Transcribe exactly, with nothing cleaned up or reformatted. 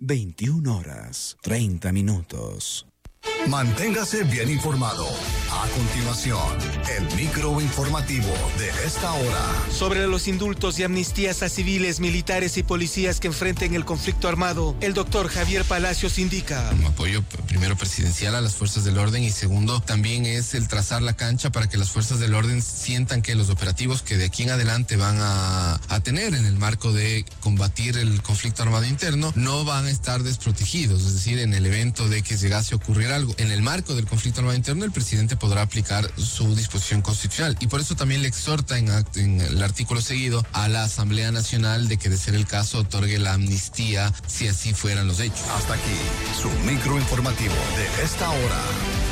veintiuna horas, treinta minutos. Manténgase bien informado. A continuación, el micro informativo de esta hora. Sobre los indultos y amnistías a civiles, militares y policías que enfrenten el conflicto armado, el doctor Javier Palacios indica. Un apoyo primero presidencial a las fuerzas del orden y segundo también es el trazar la cancha para que las fuerzas del orden sientan que los operativos que de aquí en adelante van a, a tener en el marco de combatir el conflicto armado interno no van a estar desprotegidos, es decir, en el evento de que llegase a ocurrir algo. En el marco del conflicto armado interno, el presidente podrá aplicar su disposición constitucional y por eso también le exhorta en, en el artículo seguido a la Asamblea Nacional de que, de ser el caso, otorgue la amnistía si así fueran los hechos. Hasta aquí, su micro informativo de esta hora.